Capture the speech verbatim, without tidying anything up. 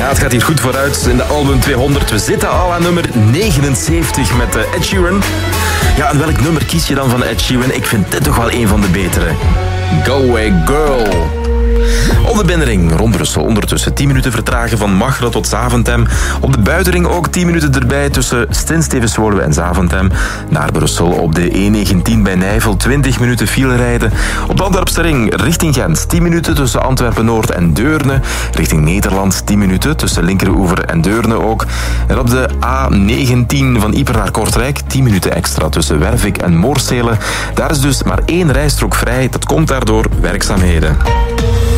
Ja, het gaat hier goed vooruit in de album tweehonderd. We zitten al aan nummer negenenzeventig met Ed Sheeran. Ja, en welk nummer kies je dan van Ed Sheeran? Ik vind dit toch wel een van de betere. Go Away Girl. Op de binnenring rond Brussel ondertussen tien minuten vertragen van Machelen tot Zaventem. Op de buitenring ook tien minuten erbij tussen Stint-Stevenswoluwe en Zaventem. Naar Brussel op de E negentien bij Nijvel twintig minuten file rijden. Op de Antwerpse ring richting Gent tien minuten tussen Antwerpen-Noord en Deurne. Richting Nederland tien minuten tussen Linkeroever en Deurne ook. En op de A negentien van Ieper naar Kortrijk tien minuten extra tussen Wervik en Moorsele. Daar is dus maar één rijstrook vrij. Dat komt daardoor werkzaamheden.